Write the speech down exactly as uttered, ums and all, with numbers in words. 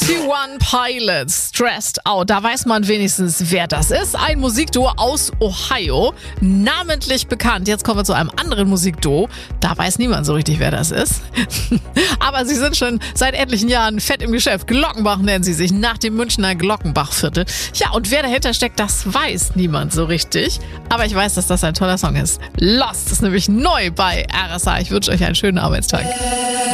One Pilots, Stressed Out. Da weiß man wenigstens, wer das ist. Ein Musikduo aus Ohio, namentlich bekannt. Jetzt kommen wir zu einem anderen Musikduo. Da weiß niemand so richtig, wer das ist. Aber sie sind schon seit etlichen Jahren fett im Geschäft. Glockenbach nennen sie sich, nach dem Münchner Glockenbachviertel. Ja, und wer dahinter steckt, das weiß niemand so richtig. Aber ich weiß, dass das ein toller Song ist. Lost ist nämlich neu bei R S A. Ich wünsche euch einen schönen Arbeitstag.